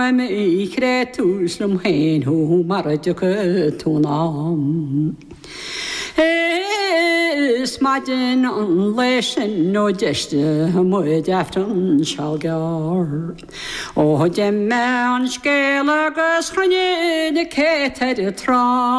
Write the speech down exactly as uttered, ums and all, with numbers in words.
mi cretus lum hen hu marjuke tunam. Smajin on lesson no just moed afton shall go. O jem man skelagus khanye de keter tram.